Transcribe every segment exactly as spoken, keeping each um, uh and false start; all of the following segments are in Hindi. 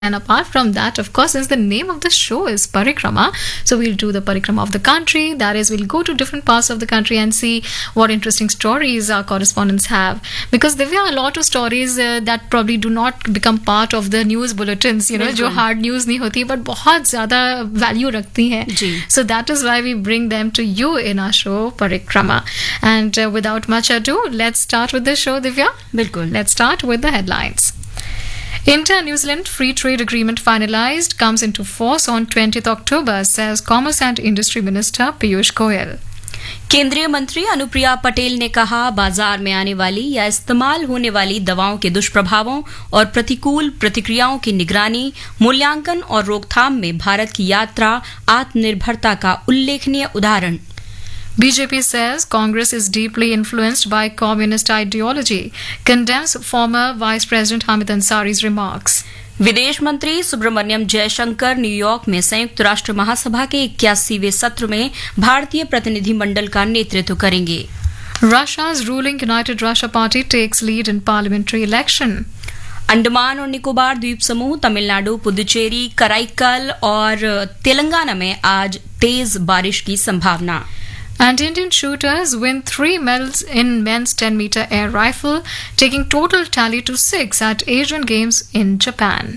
And apart from that, of course, since the name of the show is Parikrama, so we'll do the Parikrama of the country. That is, we'll go to different parts of the country and see what interesting stories our correspondents have. Because there are a lot of stories uh, that probably do not become part of the news bulletins, you know, जो hard news नहीं होती, but बहुत ज़्यादा value रखती हैं. So that is why we bring them to you in our show Parikrama. And uh, without much ado, let's start with the show, Divya. बिल्कुल. Let's start with the headlines. India-New Zealand Free Trade Agreement finalized comes into force on twentieth October, says Commerce and Industry Minister Piyush Goyal. केंद्रीय मंत्री अनुप्रिया पटेल ने कहा, बाजार में आने वाली या इस्तेमाल होने वाली दवाओं के दुष्प्रभावों और प्रतिकूल प्रतिक्रियाओं की निगरानी, मूल्यांकन और रोकथाम में भारत की यात्रा आत्मनिर्भरता का उल्लेखनीय उदाहरण. B J P says Congress is deeply influenced by communist ideology, condemns former Vice President Hamid Ansari's remarks. विदेश मंत्री सुब्रमण्यम जयशंकर न्यूयॉर्क में संयुक्त राष्ट्र महासभा के इक्यासीवें सत्र में भारतीय प्रतिनिधिमंडल का नेतृत्व करेंगे. Russia's ruling United Russia Party takes lead in parliamentary election. Andaman और निकोबार द्वीप समूह, तमिलनाडु, पुदुचेरी, कराईकल और तेलंगाना में आज तेज बारिश की संभावना. And Indian shooters win three medals in men's ten meter air rifle, taking total tally to six at Asian Games in Japan.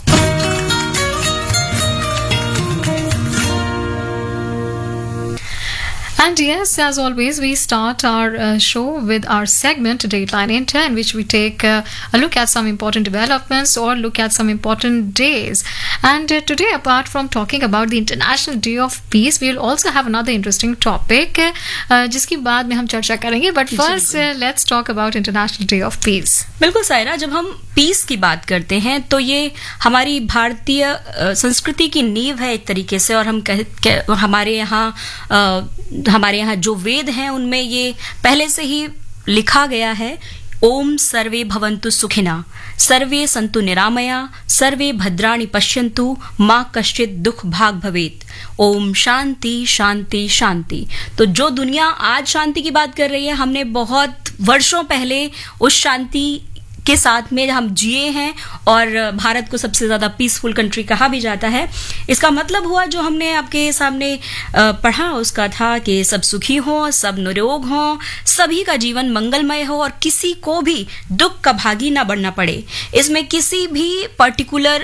And yes, as always, we start our uh, show with our segment Dateline India, in which we take uh, a look at some important developments or look at some important days. And uh, today, apart from talking about the International Day of Peace, we will also have another interesting topic, uh, जिसकी बाद में हम चर्चा करेंगे. But first, uh, let's talk about International Day of Peace. बिल्कुल सायरा, जब हम पीस की बात करते हैं तो ये हमारी भारतीय संस्कृति की नींव है एक तरीके से, और हम कह, कह, हमारे यहाँ हमारे यहाँ जो वेद हैं उनमें ये पहले से ही लिखा गया है. ओम सर्वे भवन्तु सुखिना, सर्वे सन्तु निरामया, सर्वे भद्राणि पश्यन्तु, मां कश्चित् दुख भाग भवेत्. ओम शांति शांति शांति. तो जो दुनिया आज शांति की बात कर रही है, हमने बहुत वर्षों पहले उस शांति के साथ में हम जिए हैं, और भारत को सबसे ज्यादा पीसफुल कंट्री कहा भी जाता है. इसका मतलब हुआ, जो हमने आपके सामने पढ़ा उसका था कि सब सुखी हो, सब निरोग हो, सभी का जीवन मंगलमय हो और किसी को भी दुख का भागी ना बनना पड़े. इसमें किसी भी पर्टिकुलर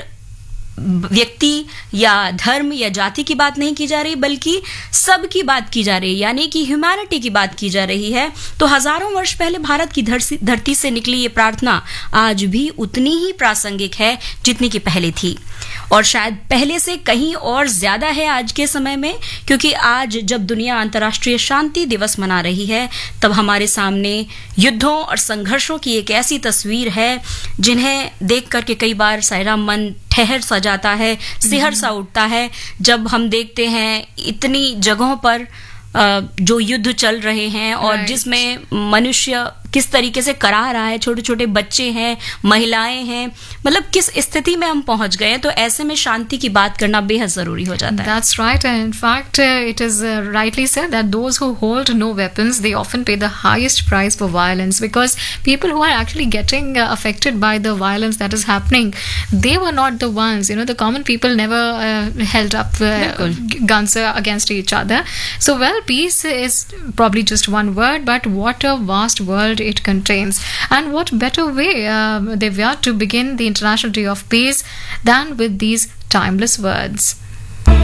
व्यक्ति या धर्म या जाति की बात नहीं की जा रही, बल्कि सब की बात की जा रही है, यानी कि ह्यूमैनिटी की बात की जा रही है. तो हजारों वर्ष पहले भारत की धरती से निकली ये प्रार्थना आज भी उतनी ही प्रासंगिक है जितनी की पहले थी, और शायद पहले से कहीं और ज्यादा है आज के समय में, क्योंकि आज जब दुनिया अंतर्राष्ट्रीय शांति दिवस मना रही है, तब हमारे सामने युद्धों और संघर्षों की एक ऐसी तस्वीर है जिन्हें देख करके कई बार सायरा मन ठहर सा जाता है, सिहर सा उठता है, जब हम देखते हैं इतनी जगहों पर जो युद्ध चल रहे हैं और जिसमें मनुष्य किस तरीके से करा रहा है, छोटे छोटे बच्चे हैं, महिलाएं हैं, मतलब किस स्थिति में हम पहुंच गए हैं. तो ऐसे में शांति की बात करना बेहद जरूरी हो जाता है. That's right, and in fact uh, it is uh, rightly said that those who hold no weapons, they often pay the highest price for violence, because people who are actually getting uh, affected by the violence that is happening, they were not the ones, you know, the common people never uh, held up uh, guns uh, against each other. So well, peace is probably just one word, but what a vast world it contains. And what better way, uh, Divya, to begin the International Day of Peace than with these timeless words.